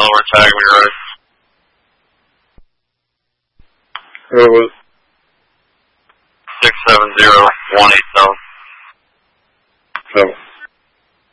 lower tag when you're ready. Who was? 670187. 7.